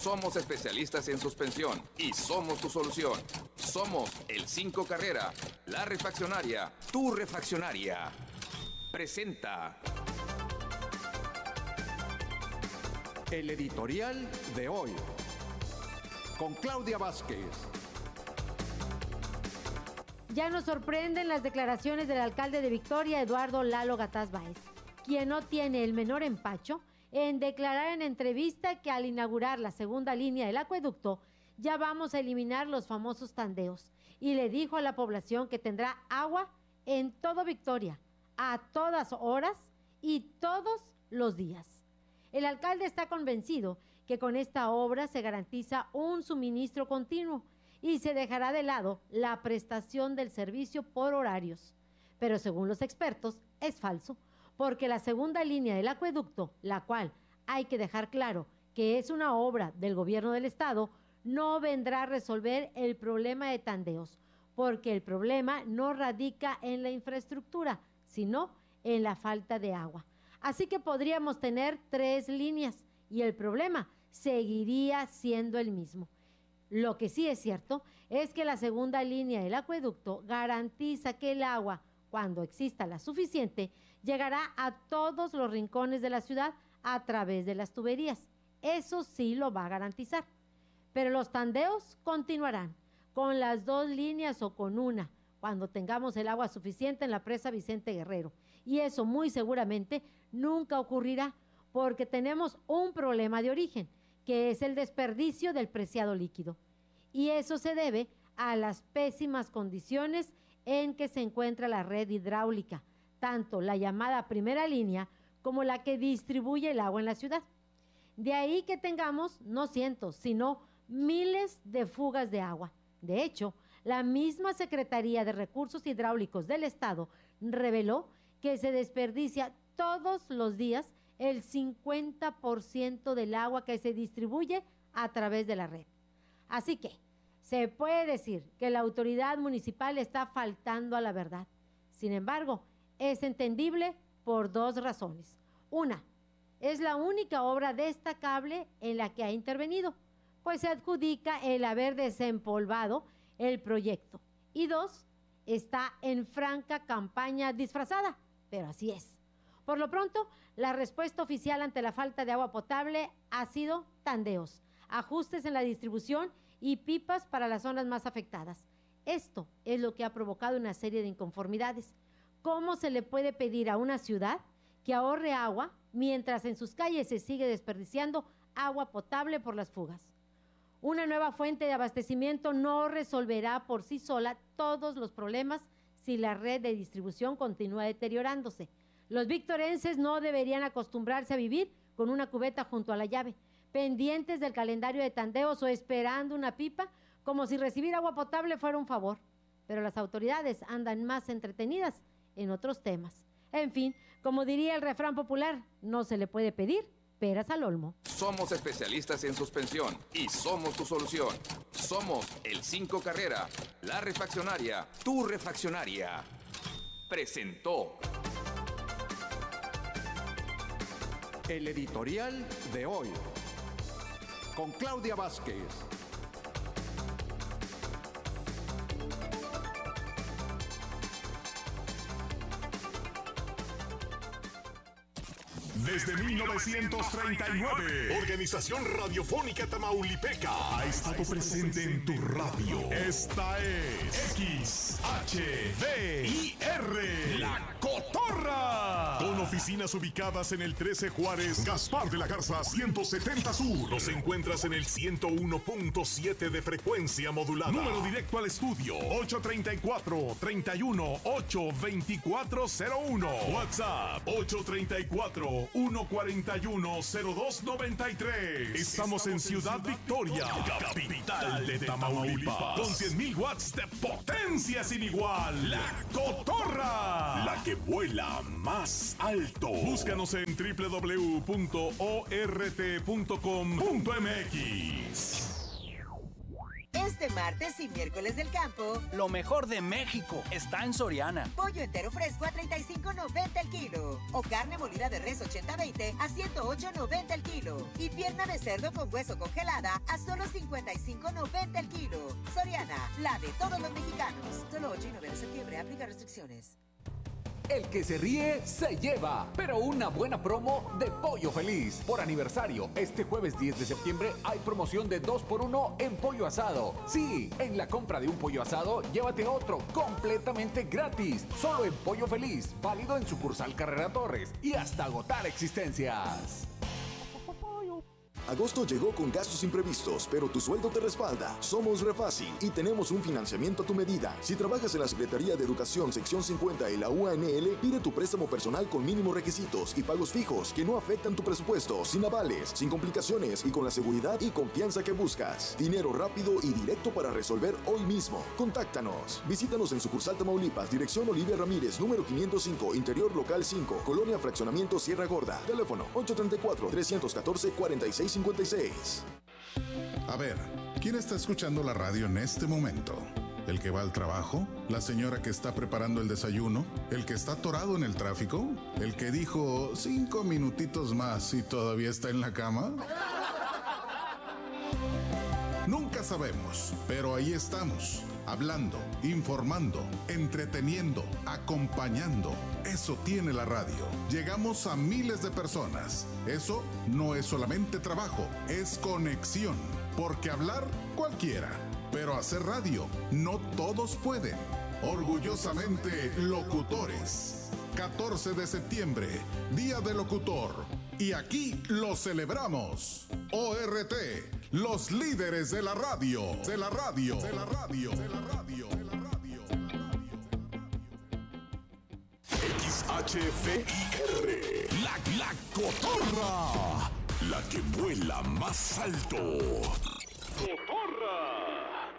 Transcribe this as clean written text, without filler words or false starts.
Somos especialistas en suspensión y somos tu solución. Somos el 5 Carrera, la refaccionaria, tu refaccionaria. Presenta el editorial de hoy, con Claudia Vázquez. Ya nos sorprenden las declaraciones del alcalde de Victoria, Eduardo Lalo Gataz Báez, quien no tiene el menor empacho en declarar en entrevista que al inaugurar la segunda línea del acueducto ya vamos a eliminar los famosos tandeos, y le dijo a la población que tendrá agua en todo Victoria, a todas horas y todos los días. El alcalde está convencido que con esta obra se garantiza un suministro continuo y se dejará de lado la prestación del servicio por horarios. Pero según los expertos, es falso, porque la segunda línea del acueducto, la cual hay que dejar claro que es una obra del gobierno del estado, no vendrá a resolver el problema de tandeos, porque el problema no radica en la infraestructura, sino en la falta de agua. Así que podríamos tener 3 líneas y el problema seguiría siendo el mismo. Lo que sí es cierto es que la segunda línea del acueducto garantiza que el agua, cuando exista la suficiente, llegará a todos los rincones de la ciudad a través de las tuberías. Eso sí lo va a garantizar. Pero los tandeos continuarán con las 2 líneas o con una, cuando tengamos el agua suficiente en la presa Vicente Guerrero. Y eso muy seguramente nunca ocurrirá, porque tenemos un problema de origen, que es el desperdicio del preciado líquido. Y eso se debe a las pésimas condiciones en que se encuentra la red hidráulica, tanto la llamada primera línea como la que distribuye el agua en la ciudad. De ahí que tengamos no cientos, sino miles de fugas de agua. De hecho, la misma Secretaría de Recursos Hidráulicos del Estado reveló que se desperdicia todos los días el 50% del agua que se distribuye a través de la red. Así que se puede decir que la autoridad municipal está faltando a la verdad. Sin embargo, es entendible por 2 razones. Una, es la única obra destacable en la que ha intervenido, pues se adjudica el haber desempolvado el proyecto. Y 2, está en franca campaña disfrazada, pero así es. Por lo pronto, la respuesta oficial ante la falta de agua potable ha sido tandeos, ajustes en la distribución y pipas para las zonas más afectadas. Esto es lo que ha provocado una serie de inconformidades. ¿Cómo se le puede pedir a una ciudad que ahorre agua mientras en sus calles se sigue desperdiciando agua potable por las fugas? Una nueva fuente de abastecimiento no resolverá por sí sola todos los problemas si la red de distribución continúa deteriorándose. Los victorenses no deberían acostumbrarse a vivir con una cubeta junto a la llave, pendientes del calendario de tandeos o esperando una pipa, como si recibir agua potable fuera un favor. Pero las autoridades andan más entretenidas en otros temas. En fin, como diría el refrán popular, no se le puede pedir peras al olmo. Somos especialistas en suspensión y somos tu solución. Somos el 5 Carrera, la refaccionaria, tu refaccionaria. Presentó El editorial de hoy, con Claudia Vázquez. Desde 1939, Organización Radiofónica Tamaulipeca ha estado presente en tu radio. Esta es XHDIR, La Cotorra. Con oficinas ubicadas en el 13 Juárez, Gaspar de la Garza 170 Sur. Nos encuentras en el 101.7 de frecuencia modulada. Número directo al estudio 834-318-2401. WhatsApp 834-141-0293. Estamos en Ciudad Victoria, capital de Tamaulipas, con 100,000 watts de potencia sin igual. La Cotorra, la que vuela más alto. Búscanos en www.ort.com.mx. Este martes y miércoles del campo, lo mejor de México está en Soriana. Pollo entero fresco a $35.90 el kilo. O carne molida de res 80-20 a $108.90 el kilo. Y pierna de cerdo con hueso congelada a solo $55.90 el kilo. Soriana, la de todos los mexicanos. Solo 8 y 9 de septiembre. Aplica restricciones. El que se ríe, se lleva. Pero una buena promo de Pollo Feliz. Por aniversario, este jueves 10 de septiembre hay promoción de 2x1 en pollo asado. Sí, en la compra de un pollo asado, llévate otro completamente gratis. Solo en Pollo Feliz, válido en sucursal Carrera Torres y hasta agotar existencias. Agosto llegó con gastos imprevistos, pero tu sueldo te respalda. Somos Refácil y tenemos un financiamiento a tu medida. Si trabajas en la Secretaría de Educación, sección 50 y la UANL, pide tu préstamo personal con mínimos requisitos y pagos fijos que no afectan tu presupuesto, sin avales, sin complicaciones y con la seguridad y confianza que buscas. Dinero rápido y directo para resolver hoy mismo. Contáctanos. Visítanos en sucursal Tamaulipas, dirección Olivia Ramírez, número 505, interior local 5, Colonia Fraccionamiento Sierra Gorda. Teléfono 834-314-4656. A ver, ¿quién está escuchando la radio en este momento? ¿El que va al trabajo? ¿La señora que está preparando el desayuno? ¿El que está atorado en el tráfico? ¿El que dijo 5 minutitos más y todavía está en la cama? Nunca sabemos, pero ahí estamos, hablando, informando, entreteniendo, acompañando. Eso tiene la radio. Llegamos a miles de personas. Eso no es solamente trabajo, es conexión. Porque hablar, cualquiera. Pero hacer radio, no todos pueden. Orgullosamente, locutores. 14 de septiembre, Día del Locutor. Y aquí lo celebramos. ORT, los líderes de la radio. De la radio. De la radio. De la radio. De la radio. XHVIR, la cotorra, la que vuela más alto.